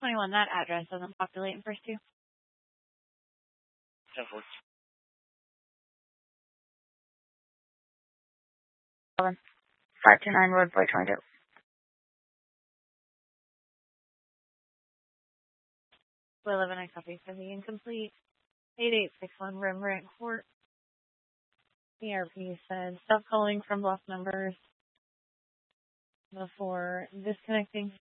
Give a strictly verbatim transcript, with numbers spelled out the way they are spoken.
twenty-one, that address doesn't populate in first two. ten four. five two nine Road Boy twenty-two. two eleven, I copy for the incomplete. eight eight six one Rembrandt Court. C R P said, stop calling from block numbers before disconnecting